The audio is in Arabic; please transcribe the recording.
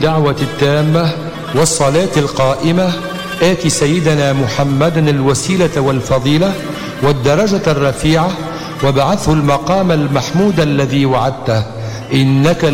الدعوة التامة والصلاة القائمة آت سيدنا محمدا الوسيلة والفضيلة والدرجة الرفيعة وابعثه المقام المحمود الذي وعدته إنك